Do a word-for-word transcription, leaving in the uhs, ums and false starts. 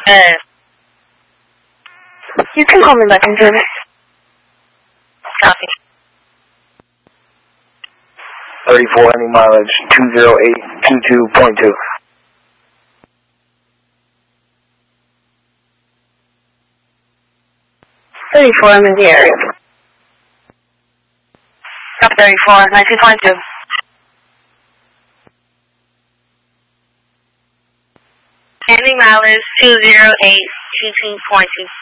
Uh, you can call me back in service. Copy. thirty-four ending mileage two zero eight two two point two. thirty-four, I'm in the area. Copy thirty-four, nineteen point two. Ending mileage two zero eight two two point two.